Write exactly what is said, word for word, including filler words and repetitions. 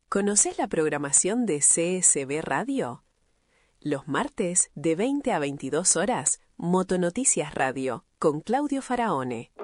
¿Conocés la programación de C S B Radio? Los martes, de veinte a veintidós horas, Motonoticias Radio, con Claudio Faraone.